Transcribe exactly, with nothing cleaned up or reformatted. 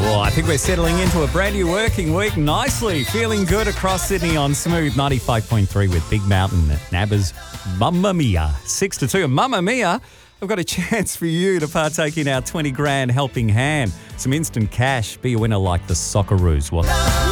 Oh, I think we're settling into a brand new working week nicely. Feeling good across Sydney on Smooth ninety-five point three with Big Mountain at Nabba's Mamma Mia. Six to two. And Mamma Mia, I've got a chance for you to partake in our twenty grand helping hand. Some instant cash. Be a winner like the Socceroos. What?